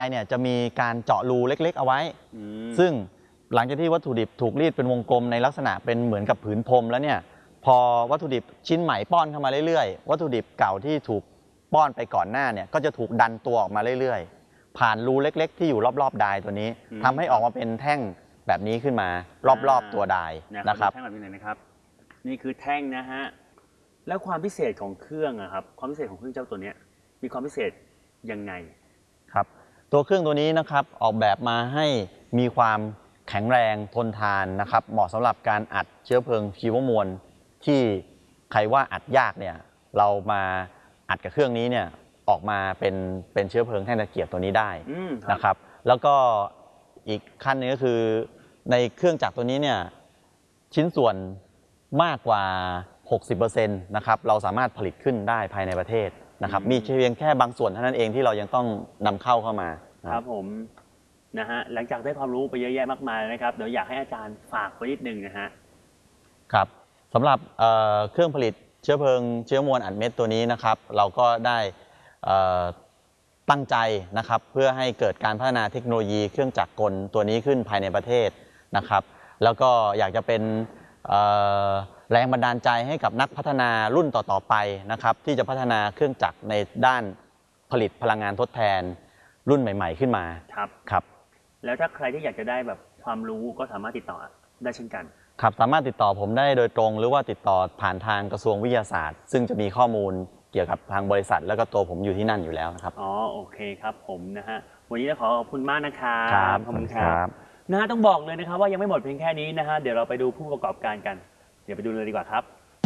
เนี่ยจะมีการเจาะรูเล็กๆเอาไว้ซึ่งหลังจากที่วัตถุดิบถูกรีดเป็นวงกลมในลักษณะเป็นเหมือนกับผืนพรมแล้วเนี่ยพอวัตถุดิบชิ้นใหม่ป้อนเข้ามาเรื่อยๆวัตถุดิบเก่าที่ถูกป้อนไปก่อนหน้าเนี่ยก็จะถูกดันตัวออกมาเรื่อยๆผ่านรูเล็กๆที่อยู่รอบๆไดร์ตัวนี้ทำให้ออกมาเป็นแท่งแบบนี้ขึ้นมารอบๆตัวไดร์นะครับแท่งแบบนี้นะครับนี่คือแท่งนะฮะแล้วความพิเศษของเครื่องอะครับความพิเศษของเครื่องเจ้าตัวนี้มีความพิเศษยังไงครับตัวเครื่องตัวนี้นะครับออกแบบมาให้มีความแข็งแรงทนทานนะครับเหมาะสำหรับการอัดเชื้อเพลิงชีวมวลที่ใครว่าอัดยากเนี่ยเรามาอัดกับเครื่องนี้เนี่ยออกมาเป็นเชื้อเพลิงแท่งตะเกียบตัวนี้ได้นะครับแล้วก็อีกขั้นนึงก็คือในเครื่องจักรตัวนี้เนี่ยชิ้นส่วนมากกว่า 60% นะครับเราสามารถผลิตขึ้นได้ภายในประเทศนะครับมีเพียงแค่บางส่วนเท่านั้นเองที่เรายังต้องนำเข้ามาครับผมนะฮะหลังจากได้ความรู้ไปเยอะแยะมากมายนะครับเดี๋ยวอยากให้อาจารย์ฝากไว้นิดนึงนะฮะครับสำหรับเครื่องผลิตเชื้อเพลิงเชื้อมวลอัดเม็ดตัวนี้นะครับเราก็ได้ตั้งใจนะครับเพื่อให้เกิดการพัฒนาเทคโนโลยีเครื่องจักรกลตัวนี้ขึ้นภายในประเทศนะครับแล้วก็อยากจะเป็นแรงบันดาลใจให้กับนักพัฒนารุ่นต่อๆไปนะครับที่จะพัฒนาเครื่องจักรในด้านผลิตพลังงานทดแทนรุ่นใหม่ๆขึ้นมาครับแล้วถ้าใครที่อยากจะได้แบบความรู้ก็สามารถติดต่อได้เช่นกันครับสามารถติดต่อผมได้โดยตรงหรือว่าติดต่อผ่านทางกระทรวงวิทยาศาสตร์ซึ่งจะมีข้อมูลเกี่ยวกับทางบริษัทแล้วก็ตัวผมอยู่ที่นั่นอยู่แล้วนะครับอ๋อโอเคครับผมนะฮะวันนี้ขอบคุณมากนะครับขอบคุณครับนะฮะต้องบอกเลยนะครับว่ายังไม่หมดเพียงแค่นี้นะฮะเดี๋ยวเราไปดูผู้ประกอบการกันเดี๋ยวไปดูเลยดีกว่าครับ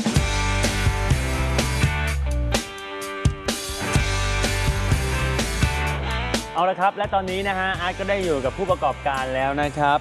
เอาละครับและตอนนี้นะฮะอาร์ตก็ได้อยู่กับผู้ประกอบการแล้วนะครับ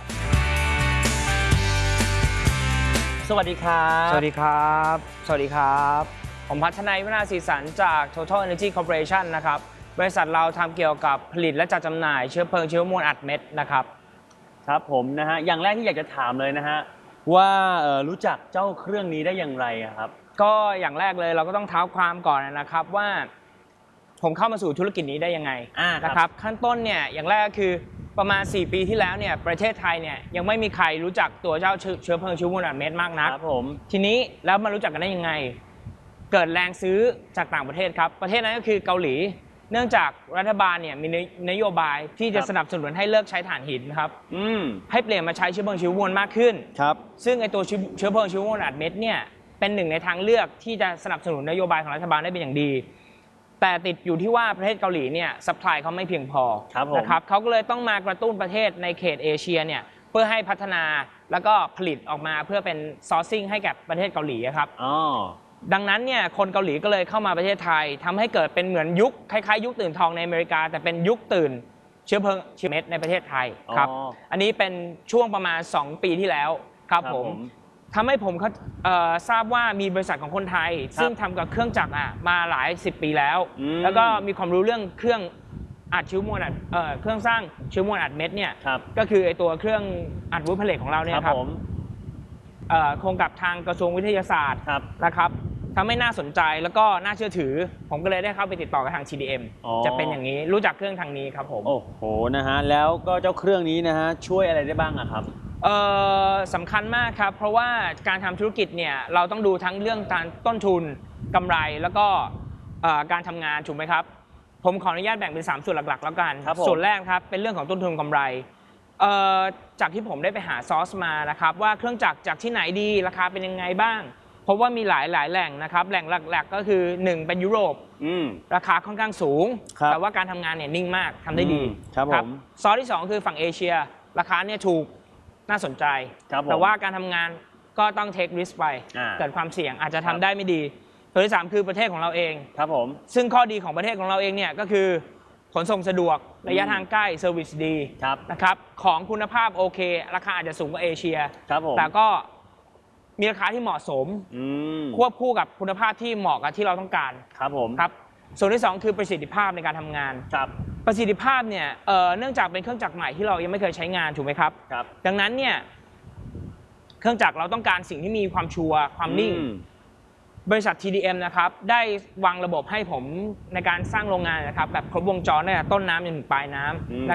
สวัสดีครับสวัสดีครับสวัสดีครับผมพัฒนัยวนาศรีสันจาก Total Energy Corporation นะครับบริษัทเราทำเกี่ยวกับผลิตและจัดจำหน่ายเชื้อเพลิงชีวมวลอัดเม็ดนะครับครับผมนะฮะอย่างแรกที่อยากจะถามเลยนะฮะว่ารู้จักเจ้าเครื่องนี้ได้อย่างไรครับก็อย่างแรกเลยเราก็ต้องเท้าความก่อนนะครับว่าผมเข้ามาสู่ธุรกิจนี้ได้ยังไงนะครับขั้นต้นเนี่ยอย่างแรกก็คือประมาณ4 ปีที่แล้วเนี่ยประเทศไทยเนี่ยยังไม่มีใครรู้จักตัวเจ้าเชื้อเพลิงชีวมวลอัดเม็ดมากนักทีนี้แล้วมารู้จักกันได้ยังไงเกิดแรงซื้อจากต่างประเทศครับประเทศนั้นก็คือเกาหลีเนื่องจากรัฐบาลเนี่ยมีนโยบายที่จะสนับสนุนให้เลิกใช้ถ่านหินครับให้เปลี่ยนมาใช้เชื้อเพลิงชีวมวลมากขึ้นครับซึ่งไอตัวเชื้อเพลิงชีวมวลอัดเม็ดเนี่ยเป็นหนึ่งในทางเลือกที่จะสนับสนุนนโยบายของรัฐบาลได้เป็นอย่างดีแต่ติดอยู่ที่ว่าประเทศเกาหลีเนี่ยซัพพลายเขาไม่เพียงพอนะครับเขาก็เลยต้องมากระตุ้นประเทศในเขตเอเชียเนี่ยเพื่อให้พัฒนาแล้วก็ผลิตออกมาเพื่อเป็นซอร์ซิ่งให้กับประเทศเกาหลีครับดังนั้นเนี่ยคนเกาหลีก็เลยเข้ามาประเทศไทยทำให้เกิดเป็นเหมือนยุคคล้ายๆยุคตื่นทองในอเมริกาแต่เป็นยุคตื่นเชื้อเพลิงชีวเม็ดในประเทศไทยครับอันนี้เป็นช่วงประมาณ2 ปีที่แล้วครับผมทำให้ผมทราบว่ามีบริษัทของคนไทยซึ่งทำกับเครื่องจักรมาหลาย10 ปีแล้วแล้วก็มีความรู้เรื่องเครื่องอัดเชื้อมวลอัดเครื่องสร้างเชื้อมวลอัดเม็ดเนี่ยก็คือไอตัวเครื่องอัดวุ้นผลิตของเราเนี่ยครับโครงกับทางกระทรวงวิทยาศาสตร์นะครับทำให้น่าสนใจแล้วก็น่าเชื่อถือผมก็เลยได้เข้าไปติดต่อกับทาง TDM จะเป็นอย่างนี้รู้จักเครื่องทางนี้ครับผมโอ้โหนะฮะแล้วก็เจ้าเครื่องนี้นะฮะช่วยอะไรได้บ้างครับสำคัญมากครับเพราะว่าการทำธุรกิจเนี่ยเราต้องดูทั้งเรื่องการต้นทุนกำไรแล้วก็การทำงานถูกไหมครับผมขออนุญาตแบ่งเป็น3 ส่วนหลักๆแล้วกันส่วนแรกครับเป็นเรื่องของต้นทุนกำไรจากที่ผมได้ไปหาซอสมานะครับว่าเครื่องจักรจากที่ไหนดีราคาเป็นยังไงบ้างเพราะว่ามีหลายแหล่งนะครับแหล่งหลักๆก็คือ1เป็นยุโรปราคาค่อนข้างสูงแต่ว่าการทำงานเนี่ยนิ่งมากทำได้ดีครับซอสที่2คือฝั่งเอเชียราคาเนี่ยถูกน่าสนใจแต่ว่าการทำงานก็ต้องเทคริสไปเกิดความเสี่ยงอาจจะทำได้ไม่ดีตัวที่3คือประเทศของเราเองครับผมซึ่งข้อดีของประเทศของเราเองเนี่ยก็คือขนส่งสะดวกระยะทางใกล้เซอร์วิสดีนะครับของคุณภาพโอเคราคาอาจจะสูงกว่าเอเชียแต่ก็มีราคาที่เหมาะสมควบคู่กับคุณภาพที่เหมาะกับที่เราต้องการครับผมครับส่วนที่2คือประสิทธิภาพในการทำงานประสิทธิภาพเนี่ยเนื่องจากเป็นเครื่องจักรใหม่ที่เรายังไม่เคยใช้งานถูกไหมครับดังนั้นเนี่ยเครื่องจักรเราต้องการสิ่งที่มีความชัวร์ความนิ่งบริษัท TDM นะครับได้วางระบบให้ผมในการสร้างโรงงานนะครับแบบครบวงจรตั้งแต่ต้นน้ำจนถึงปลายน้ำ